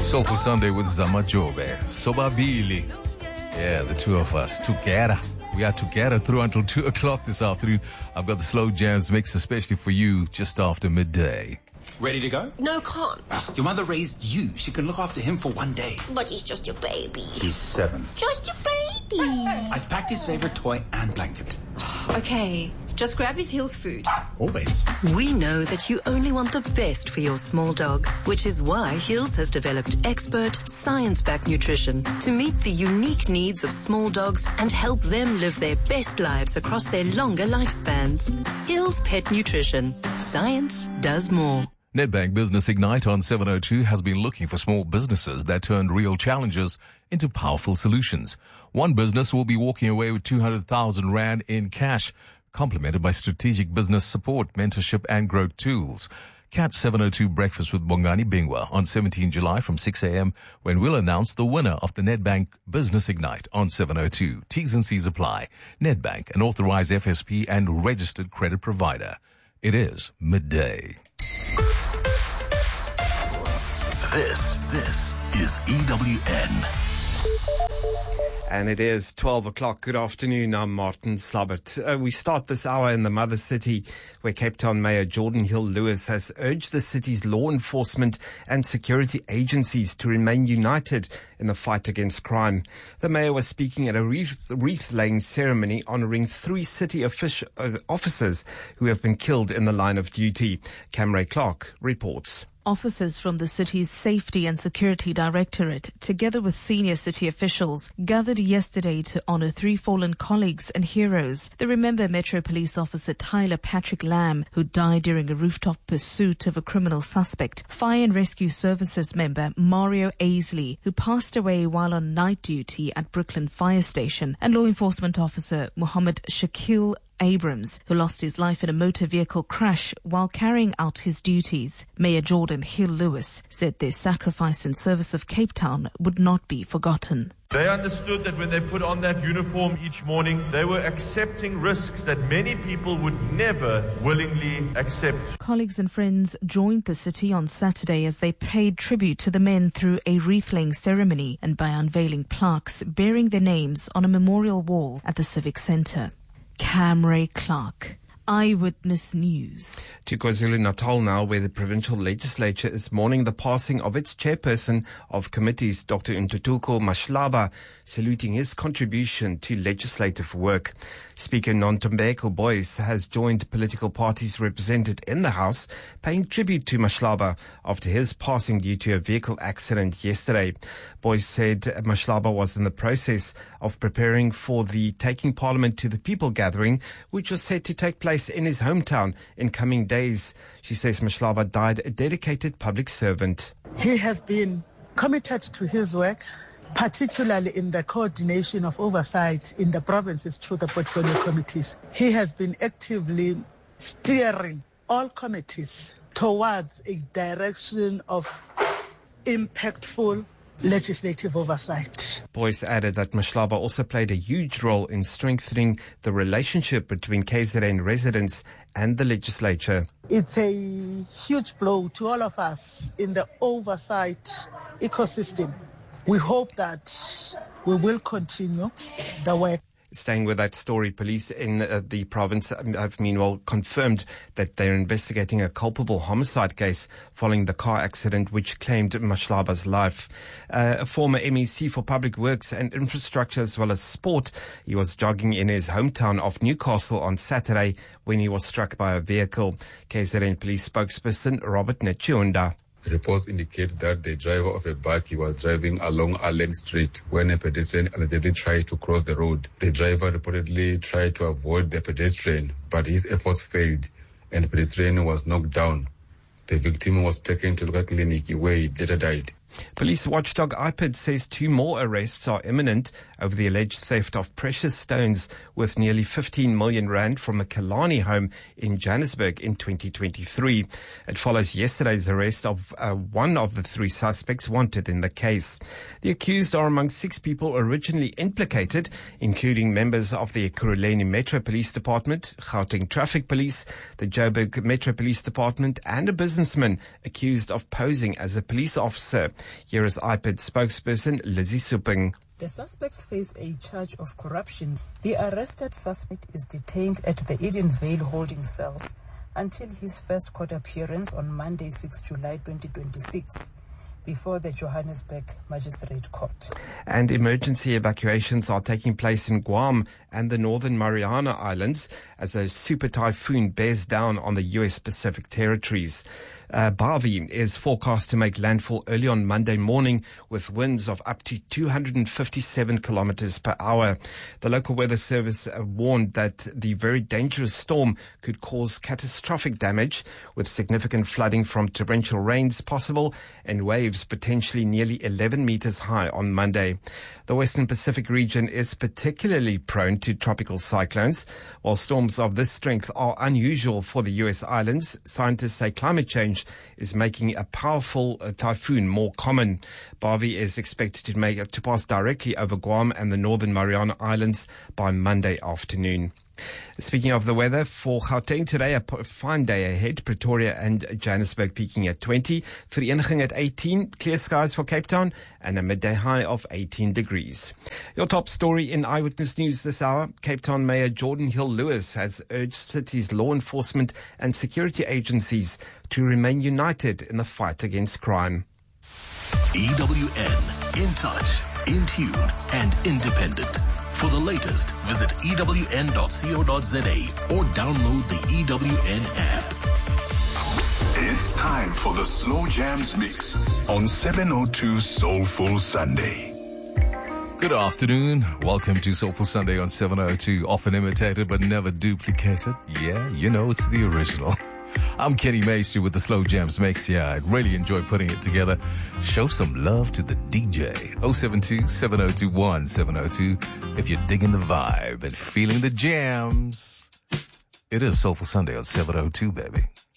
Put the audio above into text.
Soulful Sunday with Zamajobe. Sobabili. Yeah, the two of us together. We are together through until 2 o'clock this afternoon. I've got the slow jams mix especially for you just after midday. Ready to go? No, can't. Your mother raised you. She can look after him for one day. But he's just your baby. He's 7. Just your baby. I've packed his favorite toy and blanket. Okay, just grab his Hills food. Always. We know that you only want the best for your small dog, which is why Hills has developed expert, science-backed nutrition to meet the unique needs of small dogs and help them live their best lives across their longer lifespans. Hills Pet Nutrition. Science does more. Nedbank Business Ignite on 702 has been looking for small businesses that turn real challenges into powerful solutions. One business will be walking away with 200,000 Rand in cash, complemented by strategic business support, mentorship and growth tools. Catch 702 Breakfast with Bongani Bingwa on 17 July from 6 a.m. when we'll announce the winner of the Nedbank Business Ignite on 702. T's and C's apply. Nedbank, an authorized FSP and registered credit provider. It is midday. This is EWN. And it is 12 o'clock. Good afternoon. I'm Martin Slabbert. We start this hour in the mother city, where Cape Town Mayor Jordan Hill-Lewis has urged the city's law enforcement and security agencies to remain united in the fight against crime. The mayor was speaking at a wreath-laying ceremony honoring 3 city officers who have been killed in the line of duty. Camray Clark reports. Officers from the city's Safety and Security Directorate, together with senior city officials, gathered yesterday to honor 3 fallen colleagues and heroes. They remember Metro Police Officer Tyler Patrick Lamb, who died during a rooftop pursuit of a criminal suspect, Fire and Rescue Services member Mario Aisley, who passed away while on night duty at Brooklyn Fire Station, and law enforcement officer Muhammad Shakil Abrams, who lost his life in a motor vehicle crash while carrying out his duties. Mayor Jordan Hill-Lewis said their sacrifice in service of Cape Town would not be forgotten. They understood that when they put on that uniform each morning, they were accepting risks that many people would never willingly accept. Colleagues and friends joined the city on Saturday as they paid tribute to the men through a wreath-laying ceremony and by unveiling plaques bearing their names on a memorial wall at the Civic Centre. Camray Clark, Eyewitness News. To KwaZulu-Natal now, where the provincial legislature is mourning the passing of its chairperson of committees, Dr. Ntuthuko Mashlaba, saluting his contribution to legislative work. Speaker Nontembeko Boyce has joined political parties represented in the House, paying tribute to Mashlaba after his passing due to a vehicle accident yesterday. Boyce said Mashlaba was in the process of preparing for the Taking Parliament to the People gathering, which was set to take place in his hometown in coming days. She says Mashlaba died a dedicated public servant. He has been committed to his work, particularly in the coordination of oversight in the provinces through the portfolio committees. He has been actively steering all committees towards a direction of impactful legislative oversight. Boyce added that Mashlaba also played a huge role in strengthening the relationship between KZN residents and the legislature. It's a huge blow to all of us in the oversight ecosystem. We hope that we will continue the work. Staying with that story, police in the province have meanwhile confirmed that they're investigating a culpable homicide case following the car accident which claimed Mashlaba's life. A former MEC for Public Works and Infrastructure as well as Sport, he was jogging in his hometown of Newcastle on Saturday when he was struck by a vehicle. KZN police spokesperson Robert Nechiunda. Reports indicate that the driver of a bike was driving along Allen Street when a pedestrian allegedly tried to cross the road. The driver reportedly tried to avoid the pedestrian, but his efforts failed and the pedestrian was knocked down. The victim was taken to the clinic where he later died. Police watchdog IPID says 2 more arrests are imminent over the alleged theft of precious stones worth nearly 15 million Rand from a Kalani home in Johannesburg in 2023. It follows yesterday's arrest of one of the 3 suspects wanted in the case. The accused are among 6 people originally implicated, including members of the Ekurhuleni Metro Police Department, Gauteng Traffic Police, the Joburg Metro Police Department, and a businessman accused of posing as a police officer. Here is IPID spokesperson Lizzie Sooping. The suspects face a charge of corruption. The arrested suspect is detained at the Edenvale holding cells until his first court appearance on Monday, 6 July 2026. Before the Johannesburg Magistrate Court. And emergency evacuations are taking place in Guam and the Northern Mariana Islands as a super typhoon bears down on the U.S. Pacific territories. Bavi is forecast to make landfall early on Monday morning with winds of up to 257 kilometers per hour. The local weather service warned that the very dangerous storm could cause catastrophic damage with significant flooding from torrential rains possible and waves potentially nearly 11 meters high on Monday. The Western Pacific region is particularly prone to tropical cyclones. While storms of this strength are unusual for the U.S. islands, scientists say climate change is making a powerful typhoon more common. Bavi is expected to pass directly over Guam and the Northern Mariana Islands by Monday afternoon. Speaking of the weather, for Gauteng today, a fine day ahead. Pretoria and Johannesburg peaking at 20. Vereniging at 18. Clear skies for Cape Town and a midday high of 18 degrees. Your top story in Eyewitness News this hour. Cape Town Mayor Jordan Hill-Lewis has urged city's law enforcement and security agencies to remain united in the fight against crime. EWN, in touch, in tune and independent. For the latest, visit ewn.co.za or download the EWN app. It's time for the Slow Jams Mix on 702 Soulful Sunday. Good afternoon. Welcome to Soulful Sunday on 702. Often imitated but never duplicated. Yeah, you know it's the original. I'm Kenny Maestri with the Slow Jams Mix. Yeah, I really enjoy putting it together. Show some love to the DJ. 072-7021-702 if you're digging the vibe and feeling the jams. It is Soulful Sunday on 702, baby.